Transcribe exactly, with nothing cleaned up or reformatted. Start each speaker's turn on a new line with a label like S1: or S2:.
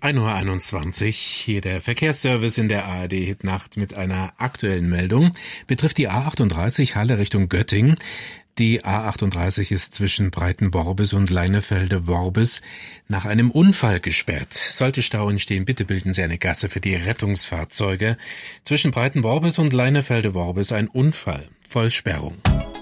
S1: ein Uhr einundzwanzig, hier der Verkehrsservice in der A R D-Hitnacht mit einer aktuellen Meldung. Betrifft die A achtunddreißig Halle Richtung Göttingen. Die A achtunddreißig ist zwischen Breitenworbis und Leinefelde-Worbis nach einem Unfall gesperrt. Sollte Stau entstehen, bitte bilden Sie eine Gasse für die Rettungsfahrzeuge. Zwischen Breitenworbis und Leinefelde-Worbis ein Unfall. Vollsperrung.